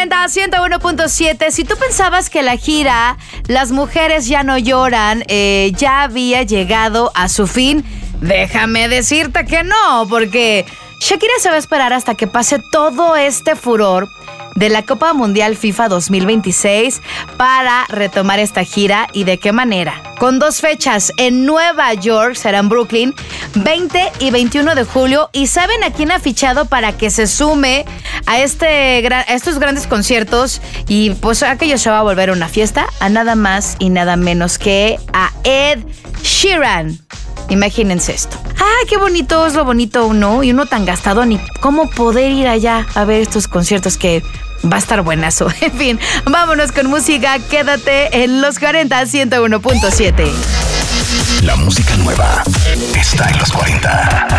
40, 101.7. Si tú pensabas que la gira Las Mujeres Ya No Lloran ya había llegado a su fin, déjame decirte que no, porque Shakira se va a esperar hasta que pase todo este furor de la Copa Mundial FIFA 2026 para retomar esta gira. ¿Y de qué manera? Con 2 fechas en Nueva York, será en Brooklyn, 20 y 21 de julio. ¿Y saben a quién ha fichado para que se sume a estos grandes conciertos? Y pues aquello se va a volver una fiesta, a nada más y nada menos que a Ed Sheeran. Imagínense esto. ¡Ah, qué bonito es lo bonito uno! Y uno tan gastado, ni cómo poder ir allá a ver estos conciertos que va a estar buenazo. En fin, vámonos con música. Quédate en los 40, 101.7. La música nueva está en los 40.